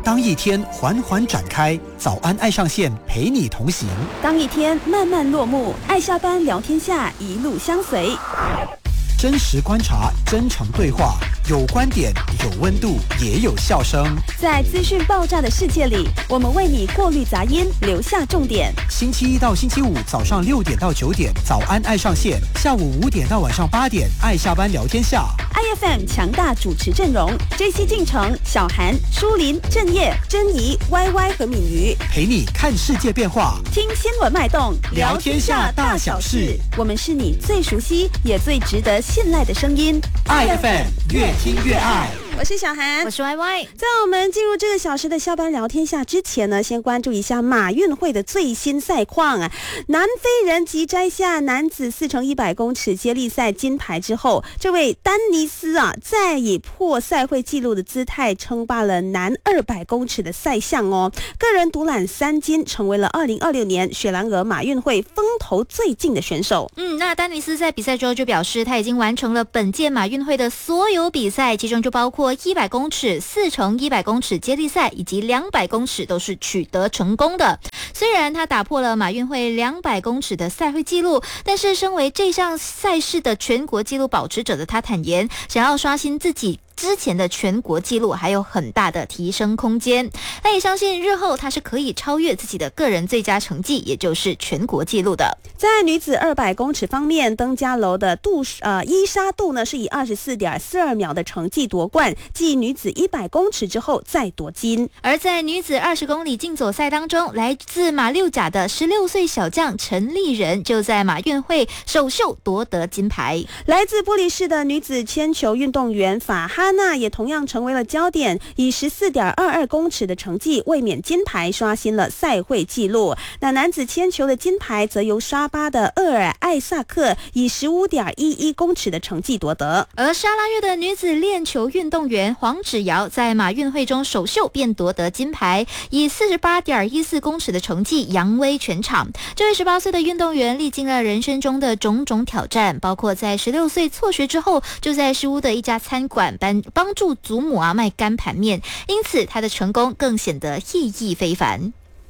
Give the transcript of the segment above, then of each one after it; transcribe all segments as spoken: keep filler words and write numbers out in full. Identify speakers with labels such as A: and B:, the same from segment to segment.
A: 当一天缓缓展开，早安爱上线陪你同行；
B: 当一天慢慢落幕，爱下班聊天下一路相随。
A: 真实观察，真诚对话，有观点，有温度，也有笑声。
B: 在资讯爆炸的世界里，我们为你过滤杂音，留下重点。
A: 星期一到星期五早上六点到九点，早安爱上线；下午五点到晚上八点，爱下班聊天下。
B: I F M 强大主持阵容 ：J C 进城、小韩、舒林、郑业、珍妮、Y Y 和敏瑜，
A: 陪你看世界变化，
B: 听新闻脉动，
A: 聊天下大小事。
B: 我们是你最熟悉也最值得信赖的声音。
A: I F M 越听越爱。
B: 我是小韩，
C: 我是 Y Y。
B: 在我们进入这个小时的下班聊天下之前呢，先关注一下马运会的最新赛况啊。南非人即摘下男子四乘一百公尺接力赛金牌之后，这位丹尼斯啊，再以破赛会纪录的姿态称霸了男二百公尺的赛项哦，个人独揽三金，成为了二零二六年雪兰莪马运会风头最劲的选手。
C: 嗯，那丹尼斯在比赛之后就表示，他已经完成了本届马运会的所有比赛，其中就包括一百公尺、四乘一百公尺接力赛以及两百公尺都是取得成功的。虽然他打破了马运会两百公尺的赛会纪录，但是身为这项赛事的全国纪录保持者的他坦言，想要刷新自己之前的全国纪录还有很大的提升空间。他也相信日后他是可以超越自己的个人最佳成绩，也就是全国纪录的。
B: 在女子二百公尺方面，登嘉楼的杜呃伊莎杜呢是以二十四点四二秒的成绩夺冠，继女子一百公尺之后再夺金。
C: 而在女子二十公里竞走赛当中，来自马六甲的十六岁小将陈丽人就在马运会首秀夺得金牌。
B: 来自玻璃市的女子铅球运动员法哈娜也同样成为了焦点，以十四点二二公尺的成绩卫冕金牌，刷新了赛会纪录。那男子铅球的金牌则由沙巴的厄尔艾萨克以十五点一一公尺的成绩夺得。
C: 而沙拉越的女子链球运动员黄芷瑶在马运会中首秀便夺得金牌，以四十八点一四公尺的成绩扬威全场。这位十八岁的运动员历经了人生中的种种挑战，包括在十六岁辍学之后，就在石屋的一家餐馆帮帮助祖母啊卖干盘面，因此他的成功更显得意义非凡。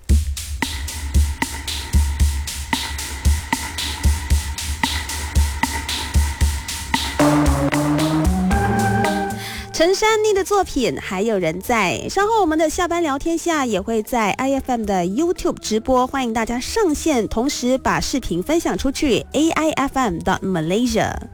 B: 陈珊妮的作品还有人在，稍后我们的下班聊天下也会在 I F M 的 YouTube 直播，欢迎大家上线，同时把视频分享出去 A I F M dot Malaysia。